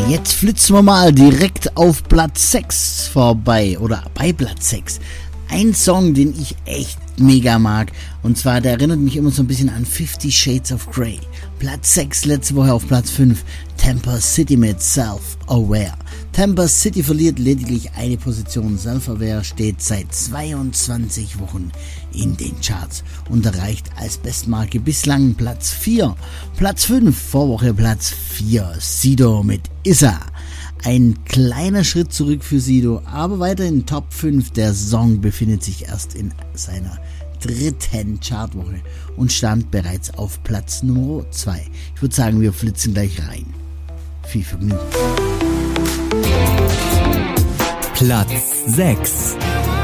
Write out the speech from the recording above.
Jetzt flitzen wir mal direkt auf Platz 6 vorbei oder bei Platz 6. Ein Song, den ich echt mega mag, und zwar, der erinnert mich immer so ein bisschen an 50 Shades of Grey. Platz 6 letzte Woche auf Platz 5, Temper City mit Self-Aware. Temper City verliert lediglich eine Position. Self-Aware steht seit 22 Wochen in den Charts und erreicht als Bestmarke bislang Platz 4. Platz 5, Vorwoche Platz 4, Sido mit Issa. Ein kleiner Schritt zurück für Sido, aber weiter in Top 5. Der Song befindet sich erst in seiner dritten Chartwoche und stand bereits auf Platz Nummer 2. Ich würde sagen, wir flitzen gleich rein. Viel Vergnügen. Platz 6.